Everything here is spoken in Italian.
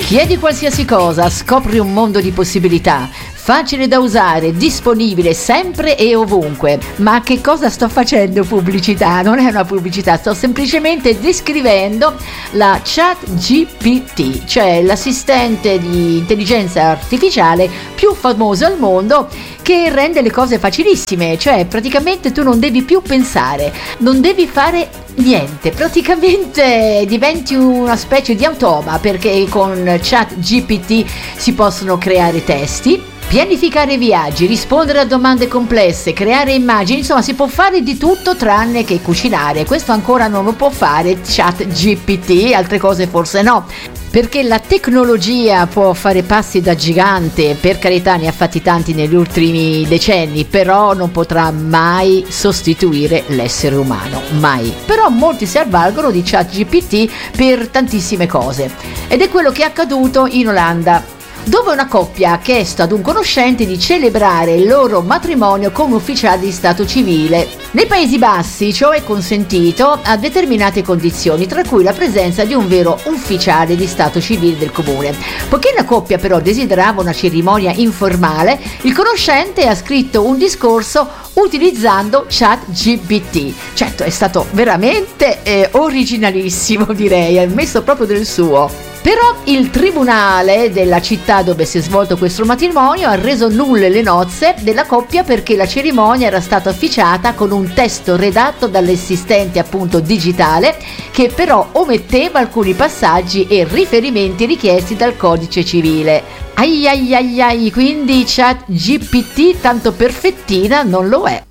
Chiedi qualsiasi cosa, scopri un mondo di possibilità. Facile da usare, disponibile sempre e ovunque. Ma che cosa sto facendo pubblicità? Non è una pubblicità, sto semplicemente descrivendo la ChatGPT, cioè l'assistente di intelligenza artificiale più famoso al mondo, che rende le cose facilissime, cioè praticamente tu non devi più pensare, non devi fare niente, praticamente diventi una specie di automa, perché con ChatGPT si possono creare testi, pianificare viaggi, rispondere a domande complesse, creare immagini, insomma si può fare di tutto tranne che cucinare. Questo ancora non lo può fare ChatGPT, altre cose forse no, perché la tecnologia può fare passi da gigante, per carità ne ha fatti tanti negli ultimi decenni, però non potrà mai sostituire l'essere umano, mai. Però molti si avvalgono di ChatGPT per tantissime cose, ed è quello che è accaduto in Olanda, dove una coppia ha chiesto ad un conoscente di celebrare il loro matrimonio con un ufficiale di stato civile. Nei Paesi Bassi ciò è consentito a determinate condizioni, tra cui la presenza di un vero ufficiale di stato civile del comune. Poiché la coppia però desiderava una cerimonia informale, il conoscente ha scritto un discorso utilizzando ChatGPT. Certo, è stato veramente originalissimo, direi, ha messo proprio del suo. Però il tribunale della città dove si è svolto questo matrimonio ha reso nulle le nozze della coppia, perché la cerimonia era stata officiata con un testo redatto dall'assistente appunto digitale, che però ometteva alcuni passaggi e riferimenti richiesti dal codice civile. Ai ai ai ai, quindi ChatGPT tanto perfettina non lo è.